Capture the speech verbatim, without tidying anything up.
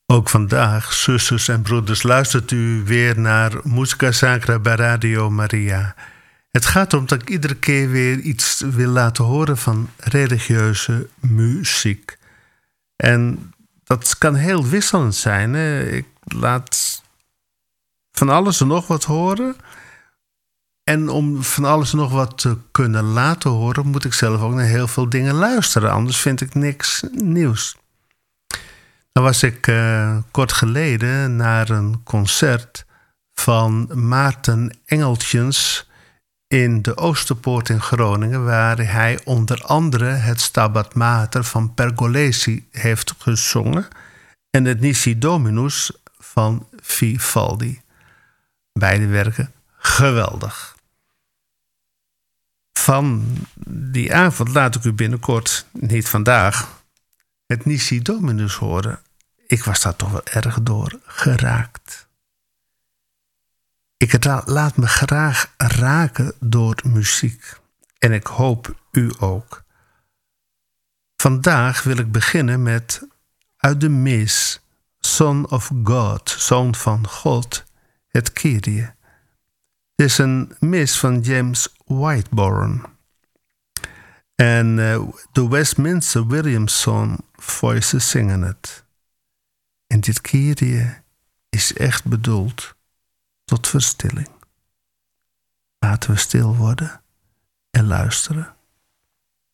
Ook vandaag, zusters en broeders, luistert u weer naar Musica Sacra bij Radio Maria. Het gaat erom dat ik iedere keer weer iets wil laten horen van religieuze muziek. En dat kan heel wisselend zijn. Hè? Ik laat van alles en nog wat horen. En om van alles en nog wat te kunnen laten horen, moet ik zelf ook naar heel veel dingen luisteren. Anders vind ik niks nieuws. Dan was ik uh, kort geleden naar een concert van Maarten Engeltjens in de Oosterpoort in Groningen, waar hij onder andere het Stabat Mater van Pergolesi heeft gezongen en het Nisi Dominus van Vivaldi. Beide werken geweldig. Van die avond laat ik u binnenkort, niet vandaag, het Nisi Dominus horen. Ik was daar toch wel erg door geraakt. Ik laat me graag raken door muziek. En ik hoop u ook. Vandaag wil ik beginnen met uit de mis Son of God, Zoon van God, het Kyrie. Het is een mis van James Whitebourne. En uh, de Westminster Williamson Voices zingen het. En dit Kyrie is echt bedoeld tot verstilling. Laten we stil worden en luisteren.